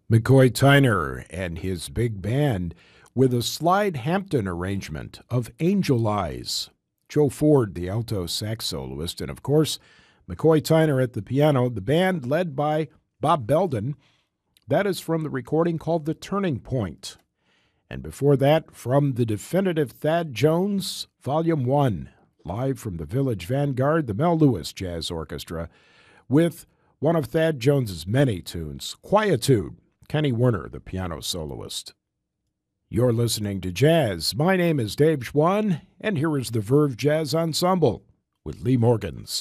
McCoy Tyner and his big band with a Slide Hampton arrangement of Angel Eyes. Joe Ford, the alto sax soloist, and of course, McCoy Tyner at the piano, the band led by Bob Belden. That is from the recording called The Turning Point. And before that, from the definitive Thad Jones, Volume 1, live from the Village Vanguard, the Mel Lewis Jazz Orchestra, with one of Thad Jones's many tunes, Quietude, Kenny Werner, the piano soloist. You're listening to Jazz. My name is Dave Schwann, and here is the Verve Jazz Ensemble with Lee Morgans.